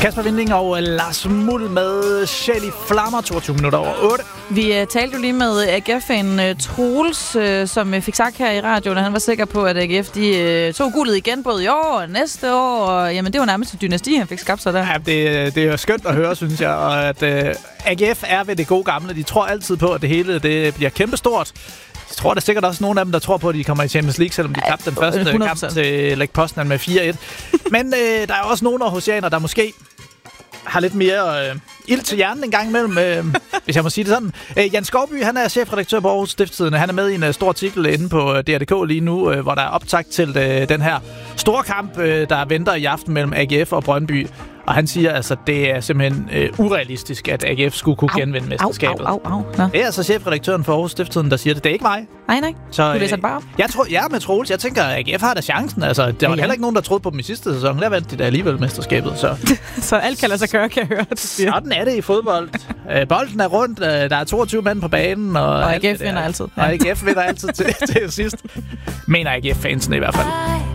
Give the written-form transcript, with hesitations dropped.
Kasper Winding og Lars Muhl med Sjæl i Flammer, 22 minutter over 8. Vi talte jo lige med AGF-fanen Troels, som fik sagt her i radioen, at han var sikker på, at AGF tog guldet igen både i år og næste år. Og, jamen, det var nærmest et dynasti, han fik skabt sig der. Ja, det er jo skønt at høre, synes jeg. Og at AGF er ved det gode gamle. De tror altid på, at det hele det bliver kæmpestort. Jeg tror, der er sikkert også nogle af dem, der tror på, at de kommer i Champions League, selvom de tabte den første 100%. Kamp til Lech Poznan med 4-1. Men der er også nogle aarhusianer, der måske har lidt mere ild til hjernen en gang imellem, hvis jeg må sige det sådan. Jan Skovby, han er chefredaktør på Aarhus Stiftstidende. Han er med i en stor artikel inde på DRDK lige nu, hvor der er optakt til den her store kamp, der venter i aften mellem AGF og Brøndby. Og han siger altså, det er simpelthen urealistisk, at AGF skulle kunne genvinde mesterskabet. Det er altså chefredaktøren for Aarhus Stiftstidende, der siger det. Det er ikke mig. Nej. Så, du læser det bare op. Jeg tror, med Troels. Jeg tænker, at AGF har da chancen. Altså, der var heller ikke nogen, der troede på dem i sidste sæson. Der vandt de da alligevel mesterskabet. Så alt kan lade sig gøre, kan jeg høre. Sådan er det i fodbold. Bolden er rundt. Der er 22 mand på banen. Og AGF vinder altid. Og AGF vinder altid til sidst. Mener AGF-fansene i hvert fald.